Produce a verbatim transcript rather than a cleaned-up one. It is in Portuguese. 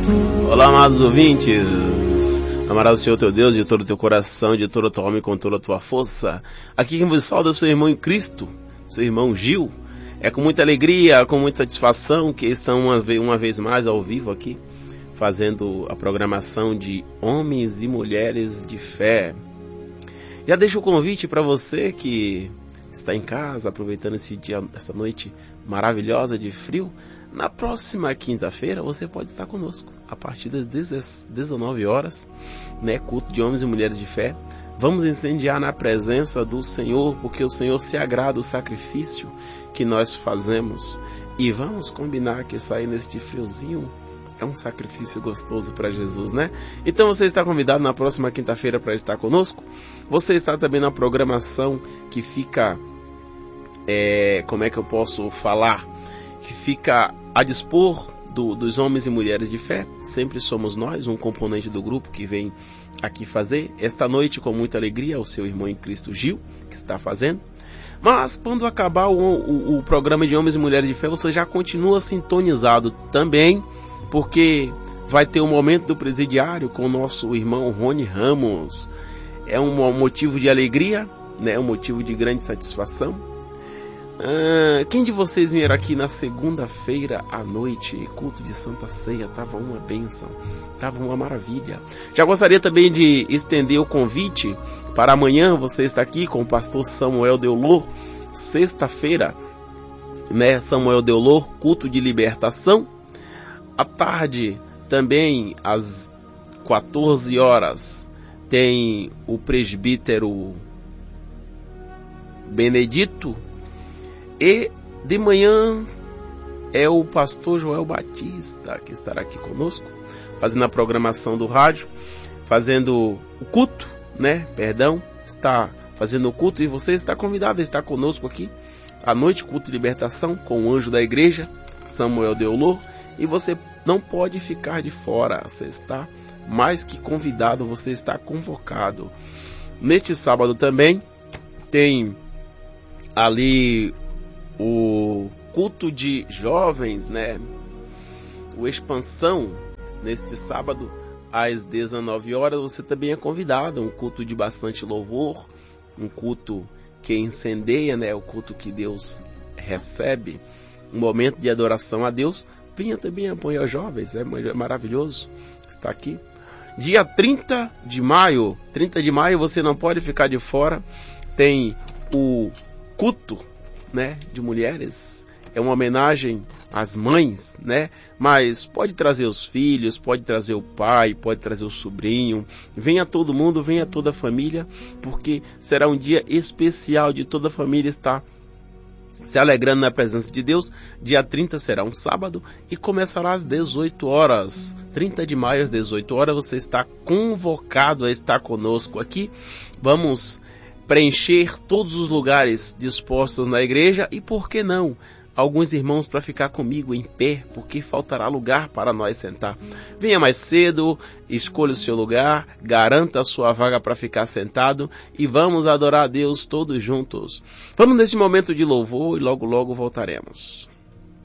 Olá, amados ouvintes. Amarás o Senhor teu Deus de todo o teu coração, de toda a tua alma e com toda a tua força. Aqui quem vos salva é o seu irmão em Cristo, seu irmão Gil. É com muita alegria, com muita satisfação que estão uma vez, uma vez mais ao vivo aqui, fazendo a programação de Homens e Mulheres de Fé. Já deixo o convite para você que está em casa, aproveitando esse dia, essa noite maravilhosa de frio. Na próxima quinta-feira você pode estar conosco, a partir das dezenove horas, né, culto de homens e mulheres de fé. Vamos incendiar na presença do Senhor, porque o Senhor se agrada do sacrifício que nós fazemos. E vamos combinar que sair neste friozinho é um sacrifício gostoso para Jesus, né? Então você está convidado na próxima quinta-feira para estar conosco. Você está também na programação que fica, é, como é que eu posso falar? Que fica a dispor do, dos homens e mulheres de fé. Sempre somos nós, um componente do grupo que vem aqui fazer. Esta noite, com muita alegria, o seu irmão em Cristo Gil, que está fazendo. Mas quando acabar o, o, o programa de homens e mulheres de fé, você já continua sintonizado também, porque vai ter um momento do presidiário com o nosso irmão Rony Ramos. É um motivo de alegria, né? Um motivo de grande satisfação. Ah, quem de vocês vieram aqui na segunda-feira à noite, culto de Santa Ceia? Tava uma bênção, tava uma maravilha. Já gostaria também de estender o convite para amanhã. Você está aqui com o pastor Samuel Deolor, sexta-feira, né? Samuel Deolor, culto de libertação. À tarde, também às quatorze horas, tem o presbítero Benedito. E de manhã é o pastor Joel Batista que estará aqui conosco, fazendo a programação do rádio, fazendo o culto, né? Perdão, está fazendo o culto e você está convidado a estar conosco aqui à noite, culto de libertação com o anjo da igreja, Samuel Deolor, e você não pode ficar de fora, você está mais que convidado, você está convocado. Neste sábado também tem ali o culto de jovens, né? O Expansão, neste sábado, às dezenove horas, você também é convidado. Um culto de bastante louvor, um culto que incendeia, né? O culto que Deus recebe, um momento de adoração a Deus. Venha também apoiar os jovens, é maravilhoso estar aqui. Dia trinta de maio, trinta de maio, você não pode ficar de fora, tem o culto, né, de mulheres. É uma homenagem às mães, né? Mas pode trazer os filhos, pode trazer o pai, pode trazer o sobrinho. Venha todo mundo, venha toda a família, porque será um dia especial de toda a família estar se alegrando na presença de Deus. Dia trinta será um sábado e começará às dezoito horas. trinta de maio às dezoito horas, você está convocado a estar conosco aqui. Vamos preencher todos os lugares dispostos na igreja e, por que não, alguns irmãos para ficar comigo em pé, porque faltará lugar para nós sentar. Venha mais cedo, escolha o seu lugar, garanta a sua vaga para ficar sentado e vamos adorar a Deus todos juntos. Vamos nesse momento de louvor e logo logo voltaremos.